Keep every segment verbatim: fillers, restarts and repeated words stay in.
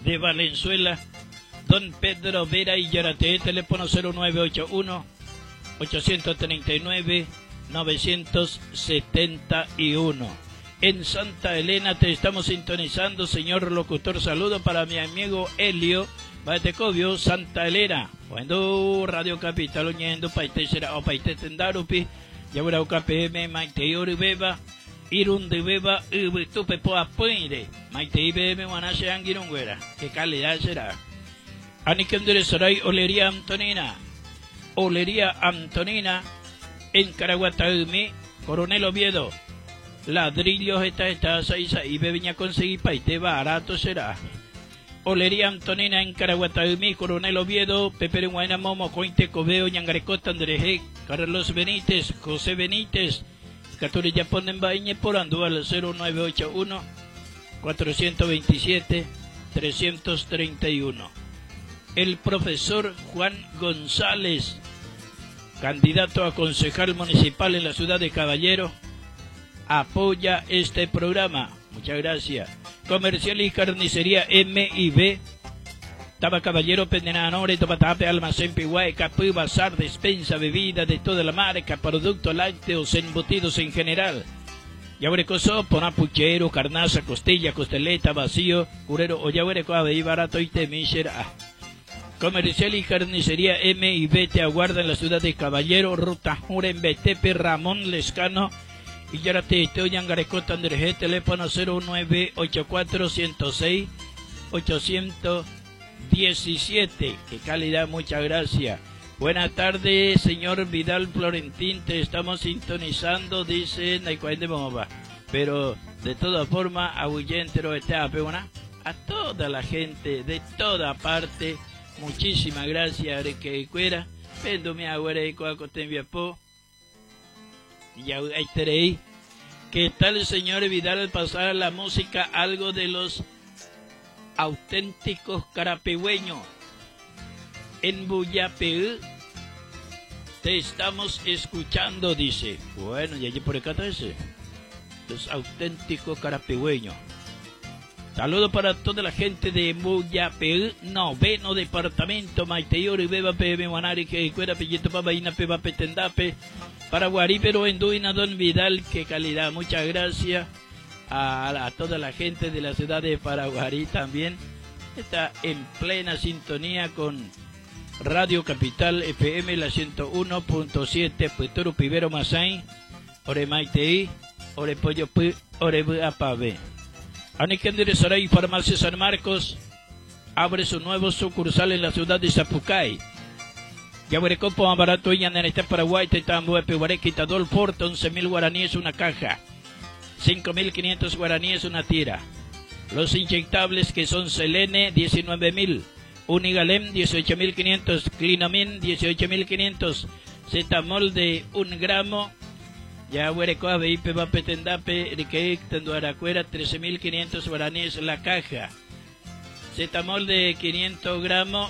de Valenzuela, don Pedro Vera y Yarate, teléfono cero nueve ocho uno, ocho tres nueve, nueve siete uno. En Santa Elena te estamos sintonizando, señor locutor. Saludo para mi amigo Helio Batecovio, Santa Elena. Cuando Radio Capital oyendo paite será o paite tendarupi, ya verá K P M maite yori beba, irun de beba, ubi tupe po apuire, maite ibeme manase angirunguera. ¿Qué calidad será? Anikendere Saray, Olería Antonina, Olería Antonina, en Caraguataumi, Coronel Oviedo. Ladrillos esta esta saiza y bebeña conseguir paite barato será. Olería Antonina en Caraguataumi, Coronel Oviedo, Pepe Guayna Momo, Cointe Coveo, Ñangarecota, Andrejé, Carlos Benítez, José Benítez, Caturi Japón en Bañe por Andual cero nueve ocho uno, cuatro dos siete, tres tres uno. El profesor Juan González, candidato a concejal municipal en la ciudad de Caballero, apoya este programa. Muchas gracias. Comercial y carnicería M y B, Taba Caballero, Pendenanore, Topatape, Almacén Piguay, Capú, Bazar, despensa, bebida de toda la marca, productos lácteos, embutidos en general. Yaburecoso, Ponapuchero, Carnaza, Costilla, Costeleta, Vacío, Curero, o Yabureco, Abey, Barato y Temishera. Comercial y carnicería M y B te aguarda en la ciudad de Caballero, Ruta Juren, Betepe, Ramón Lescano y Yarate, Teoyangarecota, Andrejé, teléfono cero nueve ocho cuatro, ciento seis, ochocientos diecisiete. Qué calidad, muchas gracias. Buenas tardes, señor Vidal Florentín, te estamos sintonizando, dice Naicuende Moba. Pero de todas formas, ahuyentero está peona a toda la gente de toda parte. Muchísimas gracias, que cuera. Pendo mi agüera y coacotembiapo. Ya ahí. ¿Qué tal, señor Vidal, pasar la música, algo de los auténticos carapegüeños? En Buyapeú te estamos escuchando, dice. Bueno, y allí por acá está ese. Los auténticos carapegüeños. Saludos para toda la gente de Buyapeú, noveno departamento, Maiteyori, Beba, Pebe, Guanari, que cuera, Pellito, Pabaina, Peba, Petendape, para Guarípero, Enduina, Don Vidal, qué calidad, muchas gracias a, a toda la gente de la ciudad de Paraguarí también. Está en plena sintonía con Radio Capital F M, la ciento uno punto siete, Puitoro Pivero Masay, Ore Maitei, Ore Pollo Pu, Ore Buapabe. Anikendere Saray, Farmacia San Marcos, abre su nuevo sucursal en la ciudad de Zapucay. Yaburecopo, Amarato, Yananesta, Paraguay, Tetambo, Epehuarequi, Tadol, Forte, once mil guaraníes una caja, cinco mil quinientos guaraníes una tira. Los inyectables que son Selene, diecinueve mil, Unigalem, dieciocho mil quinientos, Clinamin, dieciocho mil quinientos, Zetamol de un gramo, Yaburecoa, Veipe, Vapetendape, Riqueic, Tenduaracuera, trece mil quinientos guaraníes la caja. Zetamol de quinientos gramos,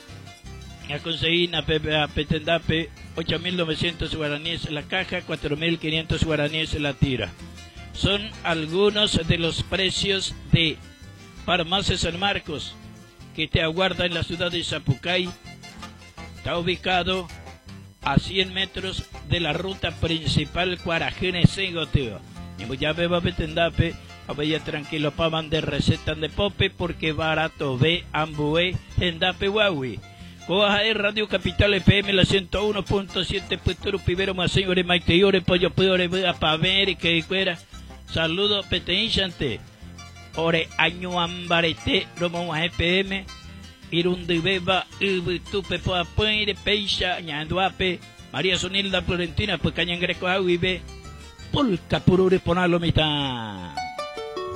a conseguir a Petendape, ocho mil novecientos guaraníes la caja, cuatro mil quinientos guaraníes la tira. Son algunos de los precios de Farmacia San Marcos, que te aguarda en la ciudad de Zapucay. Está ubicado a cien metros de la ruta principal Cuarajene-Segoteo. Y ya beba Petendape, a ver tranquilo, pavan de receta de pope, porque barato ve ambué Tendape Huawei. Coaja de Radio Capital F M, la ciento uno punto siete, Puitoro Pivero Masay, Ore Maite, Ore Pollo Ore a Paver y que fuera. Saludos Peteinchante, Ore Año Ambarete, Romo F M, Irundi Beba, Ubutupe Poapuire, Peixa, Ñanduape, María Sonilda Florentina, pues Cañangreco Aguibe, Pulca Purure Ponalomita.